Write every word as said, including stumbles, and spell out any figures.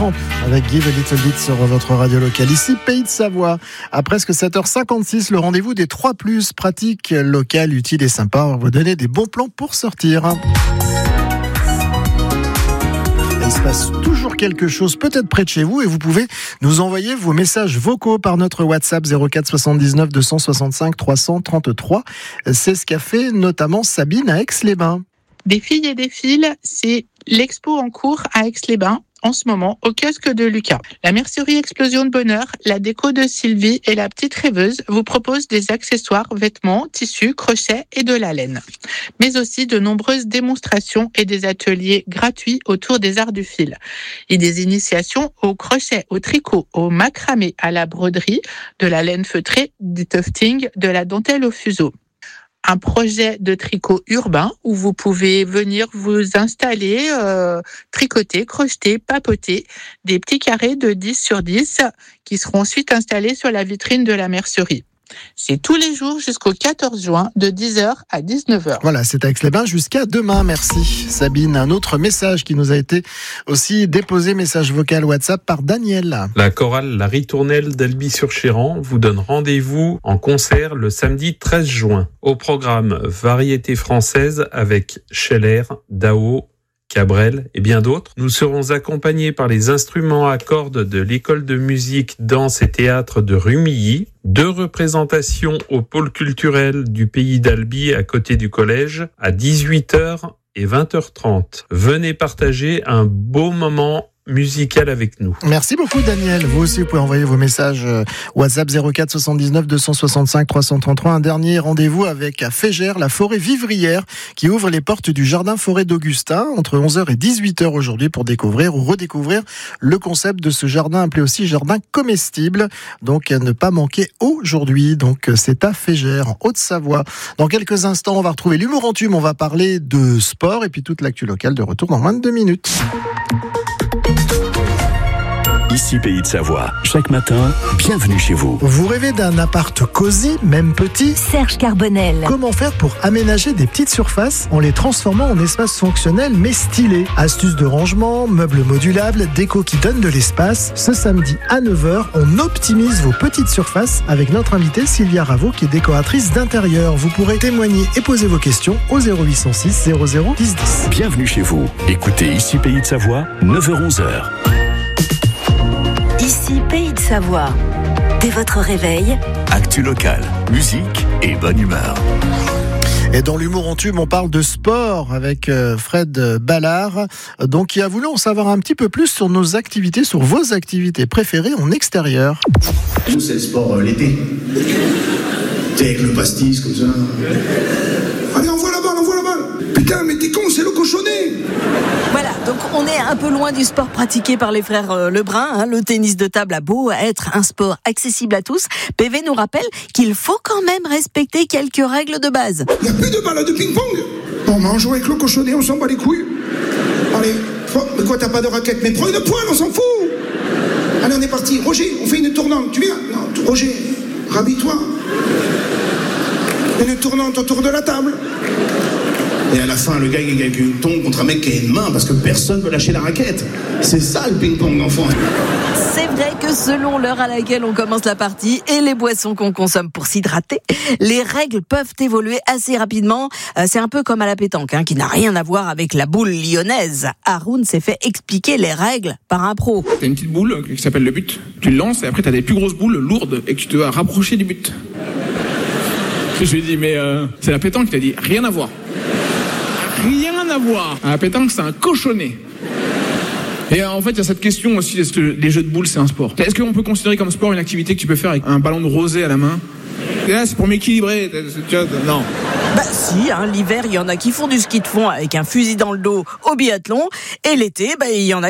Avec Give a Little Bit sur votre radio locale. Ici, Pays de Savoie. À presque sept heures cinquante-six, le rendez-vous des trois plus pratiques, locales, utiles et sympas. On va vous donner des bons plans pour sortir. Il se passe toujours quelque chose peut-être près de chez vous et vous pouvez nous envoyer vos messages vocaux par notre WhatsApp zéro quatre soixante-dix-neuf deux cent soixante-cinq trois cent trente-trois. C'est ce qu'a fait notamment Sabine à Aix-les-Bains. Des filles et des fils, c'est l'expo en cours à Aix-les-Bains. En ce moment, au kiosque de Lucas. La mercerie Explosion de Bonheur, la déco de Sylvie et la petite rêveuse vous proposent des accessoires, vêtements, tissus, crochets et de la laine. Mais aussi de nombreuses démonstrations et des ateliers gratuits autour des arts du fil. Et des initiations au crochet, au tricot, au macramé, à la broderie, de la laine feutrée, du tufting, de la dentelle au fuseau. Un projet de tricot urbain où vous pouvez venir vous installer, euh, tricoter, crocheter, papoter des petits carrés de dix sur dix qui seront ensuite installés sur la vitrine de la mercerie. C'est tous les jours jusqu'au quatorze juin de dix heures à dix-neuf heures. Voilà, c'est à Aix-les-Bains jusqu'à demain. Merci Sabine. Un autre message qui nous a été aussi déposé, message vocal WhatsApp par Daniel. La chorale La Ritournelle d'Albi-sur-Chéran vous donne rendez-vous en concert le samedi treize juin. Au programme variété française avec Scheller, Dao, Cabrel et bien d'autres. Nous serons accompagnés par les instruments à cordes de l'école de musique, danse et théâtre de Rumilly. Deux représentations au pôle culturel du pays d'Albi à côté du collège à dix-huit heures et vingt heures trente. Venez partager un beau moment musical avec nous. Merci beaucoup Daniel. Vous aussi vous pouvez envoyer vos messages WhatsApp zéro quatre soixante-dix-neuf deux cent soixante-cinq trois cent trente-trois. Un dernier rendez-vous avec à Fégère, la forêt vivrière qui ouvre les portes du jardin forêt d'Augustin entre onze heures et dix-huit heures aujourd'hui pour découvrir ou redécouvrir le concept de ce jardin appelé aussi jardin comestible. Donc à ne pas manquer aujourd'hui. Donc c'est à Fégère en Haute-Savoie. Dans quelques instants on va retrouver l'humour en tube. On va parler de sport et puis toute l'actu locale de retour dans moins de deux minutes. Ici Pays de Savoie. Chaque matin, bienvenue chez vous. Vous rêvez d'un appart cosy, même petit ? Serge Carbonel. Comment faire pour aménager des petites surfaces en les transformant en espaces fonctionnels mais stylés ? Astuces de rangement, meubles modulables, déco qui donne de l'espace. Ce samedi à neuf heures, on optimise vos petites surfaces avec notre invitée Sylvia Raveau qui est décoratrice d'intérieur. Vous pourrez témoigner et poser vos questions au zéro huit cent six zéro zéro dix dix. Bienvenue chez vous. Écoutez Ici Pays de Savoie, neuf heures onze heures. Ici Pays de Savoie. Dès votre réveil, actu locale, musique et bonne humeur. Et dans l'humour en tube, on parle de sport avec Fred Ballard, donc qui a voulu en savoir un petit peu plus sur nos activités, sur vos activités préférées en extérieur. Nous, c'est le sport euh, l'été. T'es avec le pastis comme ça. Allez, envoie la balle, envoie la balle. Putain, mais t'es con, c'est le cochonnet. Voilà, donc on est un peu loin du sport pratiqué par les frères euh, Lebrun. Hein. Le tennis de table a beau être un sport accessible à tous, P V nous rappelle qu'il faut quand même respecter quelques règles de base. Il n'y a plus de balle de ping-pong. Bon, mais on joue avec le cochonnet, on s'en bat les couilles. Allez, mais quoi, t'as pas de raquette? Mais prends une poêle, on s'en fout. Allez, on est parti. Roger, on fait une tournante, tu viens? Non, Roger, rhabille-toi. Une tournante autour de la table. Et à la fin, le gars il qui tombe contre un mec qui a une main parce que personne veut lâcher la raquette. C'est ça le ping-pong d'enfant. C'est vrai que selon l'heure à laquelle on commence la partie et les boissons qu'on consomme pour s'hydrater, les règles peuvent évoluer assez rapidement. C'est un peu comme à la pétanque, hein, qui n'a rien à voir avec la boule lyonnaise. Haroun s'est fait expliquer les règles par un pro. T'as une petite boule qui s'appelle le but. Tu le lances et après t'as des plus grosses boules lourdes et que tu dois rapprocher du but. Je lui ai dit, mais euh, c'est la pétanque. Il a dit, rien à voir. Rien à voir. À la pétanque, c'est un cochonnet. Et en fait, il y a cette question aussi, est-ce que les jeux de boules, c'est un sport? Est-ce qu'on peut considérer comme sport une activité que tu peux faire avec un ballon de rosée à la main? Et là, c'est pour m'équilibrer. Tu vois, non. Bah si, hein, l'hiver, il y en a qui font du ski de fond avec un fusil dans le dos au biathlon. Et l'été, bah, il y en a